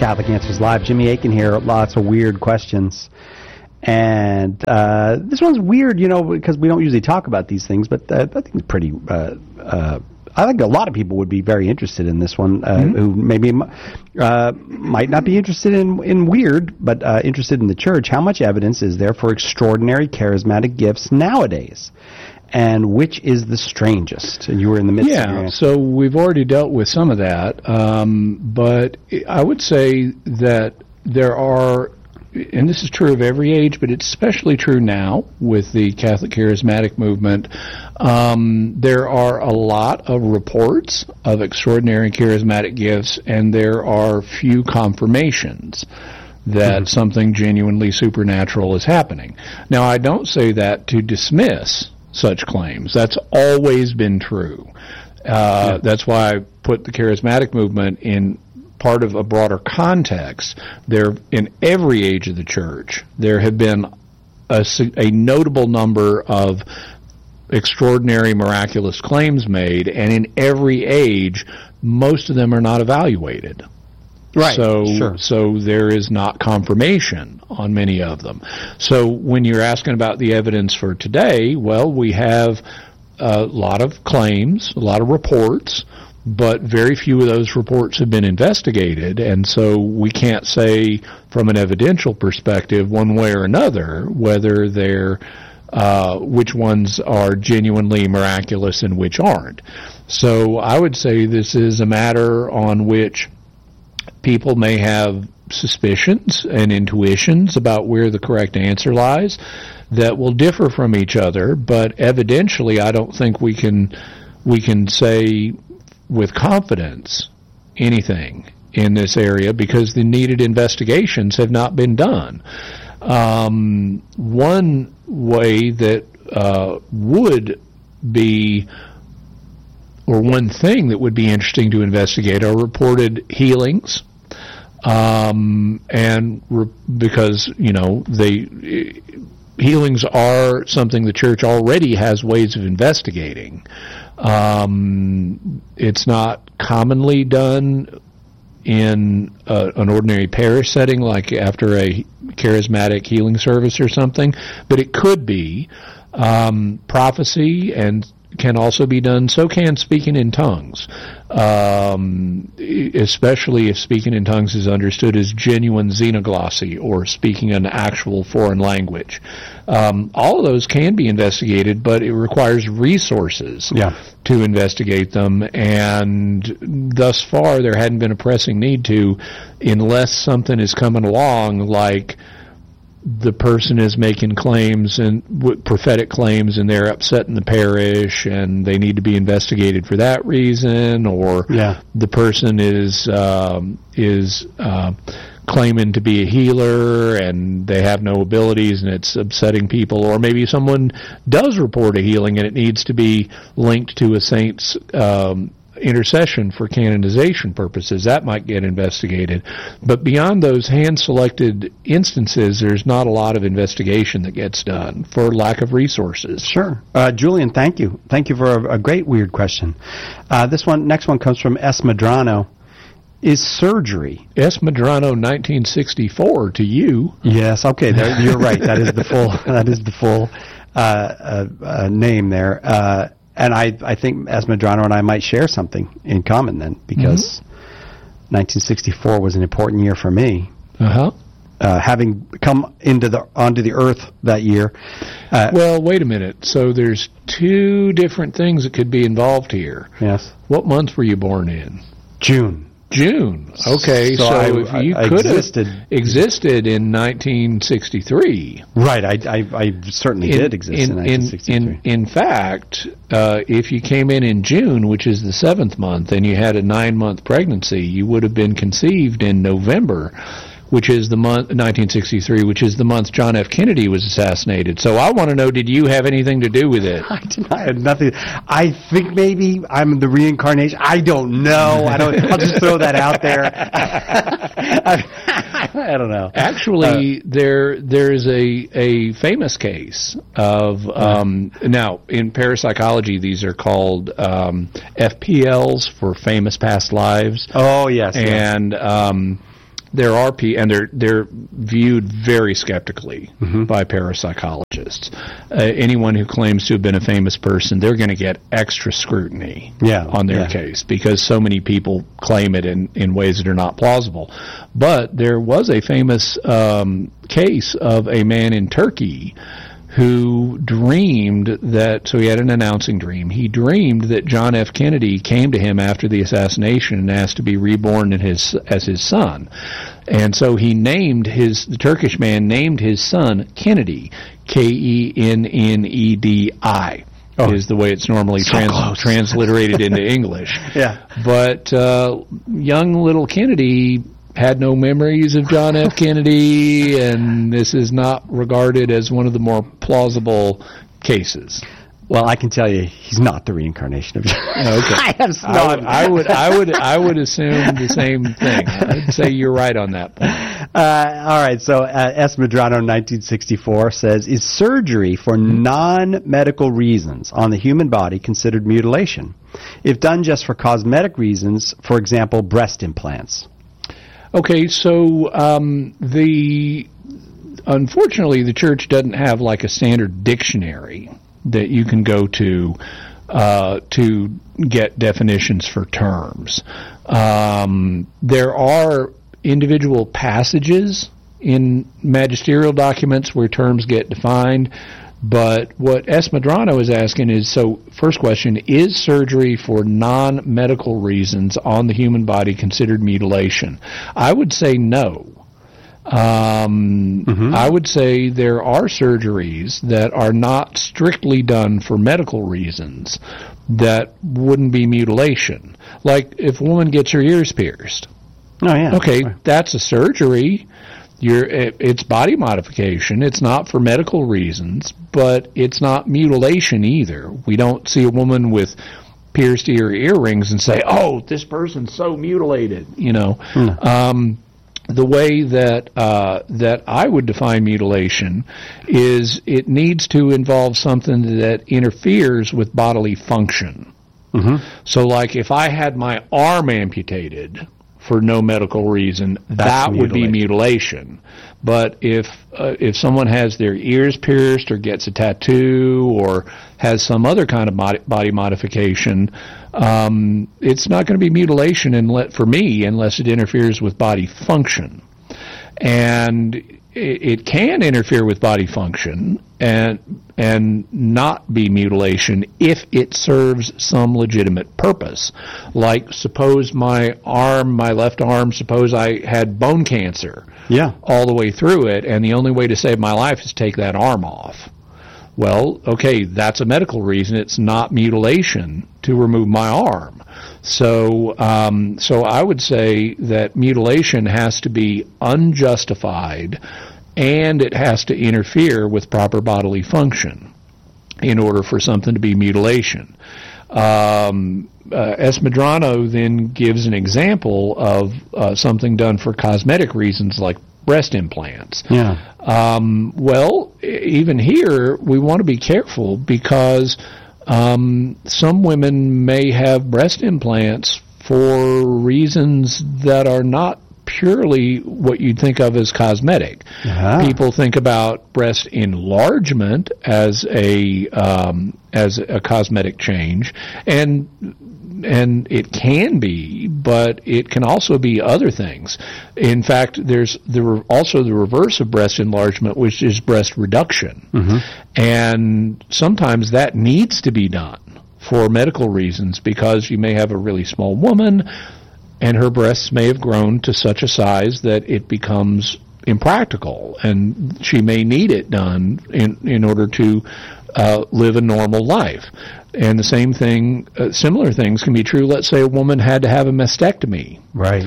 Catholic Answers Live. Jimmy Akin here. Lots of weird questions. And this one's weird, because we don't usually talk about these things, but I think it's pretty... I think a lot of people would be very interested in this one, who maybe might not be interested in weird, but interested in the church. How much evidence is there for extraordinary charismatic gifts nowadays? And which is the strangest? And you were in the midst of your answer. So we've already dealt with some of that, but I would say that there are, and this is true of every age, but it's especially true now with the Catholic Charismatic movement, there are a lot of reports of extraordinary charismatic gifts, and there are few confirmations that something genuinely supernatural is happening. Now, I don't say that to dismiss such claims. That's always been true. That's why I put the charismatic movement in part of a broader context. There, in every age of the church, there have been a notable number of extraordinary, miraculous claims made, and in every age, most of them are not evaluated. Right. So there is not confirmation on many of them. So when you're asking about the evidence for today, well, we have a lot of claims, a lot of reports, but very few of those reports have been investigated, and so we can't say from an evidential perspective one way or another whether they're which ones are genuinely miraculous and which aren't. So I would say this is a matter on which people may have suspicions and intuitions about where the correct answer lies that will differ from each other, but evidentially I don't think we can say with confidence anything in this area because the needed investigations have not been done. One way that would be, or one thing that would be interesting to investigate are reported healings. Because, healings are something the church already has ways of investigating. It's not commonly done in an ordinary parish setting, like after a charismatic healing service or something, but it could be. Prophecy and can also be done. So can speaking in tongues, especially if speaking in tongues is understood as genuine xenoglossy or speaking an actual foreign language. All of those can be investigated, but it requires resources to investigate them, and thus far there hadn't been a pressing need to, unless something is coming along like the person is making claims and prophetic claims, and they're upsetting the parish, and they need to be investigated for that reason, or the person is claiming to be a healer and they have no abilities and it's upsetting people, or maybe someone does report a healing and it needs to be linked to a saint's intercession for canonization purposes. That might get investigated. But beyond those hand-selected instances, there's not a lot of investigation that gets done for lack of resources. Sure. Julian, thank you. Thank you for a great weird question. Next one comes from S. Medrano. Is surgery... S. Medrano, 1964 to you. Yes, okay, you're right. That is the full name there. And I think as Medrano and I might share something in common then, because 1964 was an important year for me. Having come onto the earth that year. Well, wait a minute. So there's two different things that could be involved here. Yes. What month were you born in? June. Okay, so if you could have existed in 1963. Right, I certainly did exist in 1963. In fact, if you came in June, which is the 7th month, and you had a 9-month pregnancy, you would have been conceived in November, which is the month 1963, which is the month John F. Kennedy was assassinated. So I want to know, did you have anything to do with it? I had nothing. I think maybe I'm the reincarnation. I don't know. I'll just throw that out there. I don't know. Actually, there's a famous case of now in parapsychology these are called FPLs, for famous past lives. Oh yes, and there are and they're viewed very skeptically by parapsychologists. Anyone who claims to have been a famous person, they're going to get extra scrutiny on their case because so many people claim it in ways that are not plausible. But there was a famous case of a man in Turkey who dreamed that, so he had an announcing dream. He dreamed that John F. Kennedy came to him after the assassination and asked to be reborn as his son. And so the Turkish man named his son Kennedy, Kennedi. Is the way it's normally transliterated into English. But young little Kennedy had no memories of John F. Kennedy, and this is not regarded as one of the more plausible cases. Well, I can tell you, he's not the reincarnation of John. Okay. I would assume the same thing. I'd say you're right on that point. All right. So S. Medrano, 1964, says, "Is surgery for non-medical reasons on the human body considered mutilation? If done just for cosmetic reasons, for example, breast implants?" Okay, so unfortunately, the church doesn't have like a standard dictionary that you can go to get definitions for terms. There are individual passages in magisterial documents where terms get defined. But what S. Medrano is asking is, so first question, is surgery for non-medical reasons on the human body considered mutilation? I would say no. I would say there are surgeries that are not strictly done for medical reasons that wouldn't be mutilation. Like if a woman gets her ears pierced. Oh, yeah. Okay, that's a surgery. It's body modification. It's not for medical reasons, but it's not mutilation either. We don't see a woman with pierced earrings and say, "Oh, this person's so mutilated." The way that I would define mutilation is it needs to involve something that interferes with bodily function. So, like if I had my arm amputated for no medical reason, that would be mutilation. But if someone has their ears pierced or gets a tattoo or has some other kind of body modification, it's not going to be mutilation for me unless it interferes with body function. And it can interfere with body function and not be mutilation if it serves some legitimate purpose. Like suppose my left arm, suppose I had bone cancer all the way through it, and the only way to save my life is to take that arm off. Well, okay, that's a medical reason. It's not mutilation to remove my arm. So I would say that mutilation has to be unjustified, and it has to interfere with proper bodily function in order for something to be mutilation. S. Medrano then gives an example of something done for cosmetic reasons like breast implants. Well, even here, we want to be careful because some women may have breast implants for reasons that are not purely what you'd think of as cosmetic. People think about breast enlargement as a cosmetic change, and it can be, but it can also be other things. In fact, there's also the reverse of breast enlargement, which is breast reduction, and sometimes that needs to be done for medical reasons because you may have a really small woman and her breasts may have grown to such a size that it becomes impractical, and she may need it done in order to live a normal life. And the same thing, similar things can be true. Let's say a woman had to have a mastectomy. Right.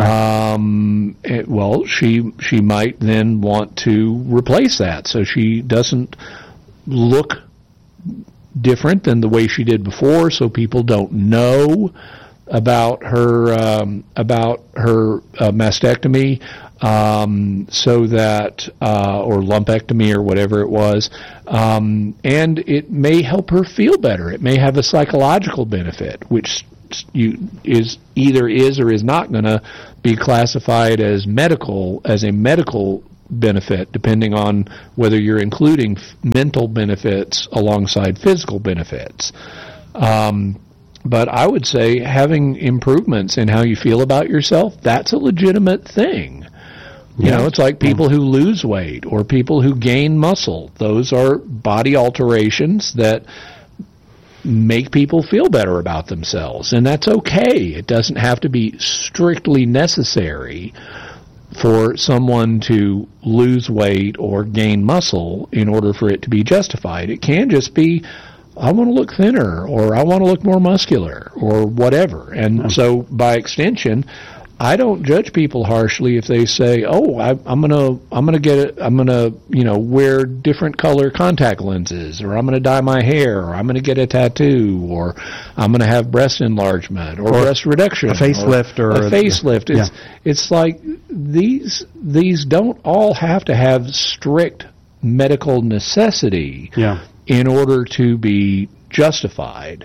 Well, she might then want to replace that so she doesn't look different than the way she did before, so people don't know about her mastectomy, so that or lumpectomy or whatever it was, and it may help her feel better. It may have a psychological benefit, which either is or is not going to be classified as a medical benefit, depending on whether you're including mental benefits alongside physical benefits. But I would say having improvements in how you feel about yourself, that's a legitimate thing. You know, it's like people who lose weight or people who gain muscle. Those are body alterations that make people feel better about themselves, and that's okay. It doesn't have to be strictly necessary for someone to lose weight or gain muscle in order for it to be justified. It can just be, I want to look thinner, or I want to look more muscular, or whatever. And so, by extension, I don't judge people harshly if they say, "Oh, I'm gonna wear different color contact lenses, or I'm gonna dye my hair, or I'm gonna get a tattoo, or I'm gonna have breast enlargement, or breast reduction, a facelift, or a facelift." It's like these don't all have to have strict medical necessity in order to be justified.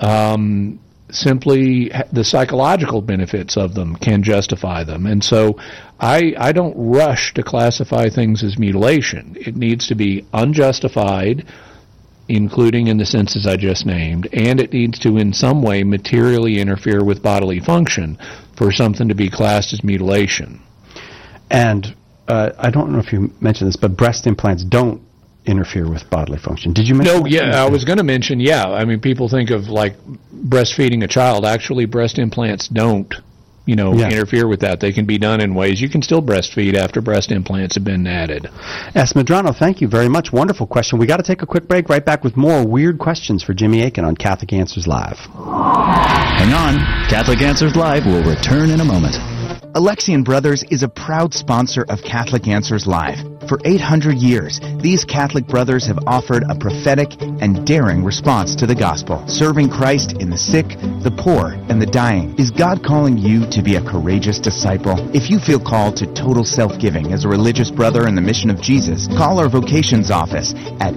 Simply the psychological benefits of them can justify them. And so I don't rush to classify things as mutilation. It needs to be unjustified, including in the senses I just named, and it needs to in some way materially interfere with bodily function for something to be classed as mutilation. And I don't know if you mentioned this, but breast implants don't interfere with bodily function. Did you mention? No, I was going to mention, I mean, people think of like breastfeeding a child. Actually, breast implants don't, interfere with that. They can be done in ways you can still breastfeed after breast implants have been added. S. Medrano, thank you very much. Wonderful question. We got to take a quick break. Right back with more weird questions for Jimmy Akin on Catholic Answers Live. Hang on. Catholic Answers Live will return in a moment. Alexian Brothers is a proud sponsor of Catholic Answers Live. For 800 years, these Catholic brothers have offered a prophetic and daring response to the gospel, serving Christ in the sick, the poor, and the dying. Is God calling you to be a courageous disciple? If you feel called to total self-giving as a religious brother in the mission of Jesus, call our vocations office at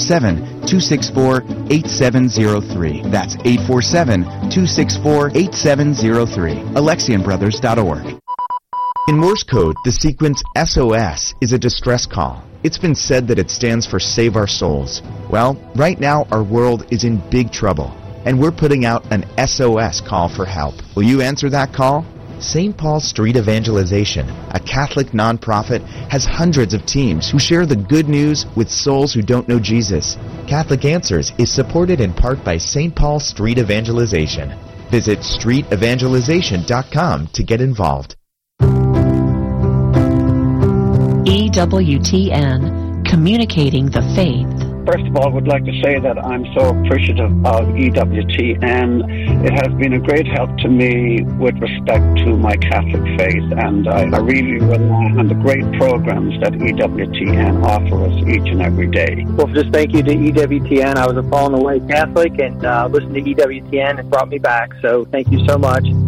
847-264-8703. That's 847-264-8703. AlexianBrothers.org. In Morse code, the sequence SOS is a distress call. It's been said that it stands for Save Our Souls. Well, right now our world is in big trouble, and we're putting out an SOS call for help. Will you answer that call? St. Paul Street Evangelization, a Catholic nonprofit, has hundreds of teams who share the good news with souls who don't know Jesus. Catholic Answers is supported in part by St. Paul Street Evangelization. Visit streetevangelization.com to get involved. EWTN, communicating the faith. First of all, I would like to say that I'm so appreciative of EWTN. It has been a great help to me with respect to my Catholic faith, and I really rely on the great programs that EWTN offer us each and every day. Well, just thank you to EWTN. I was a fallen away Catholic, and listening to EWTN, it brought me back, so thank you so much.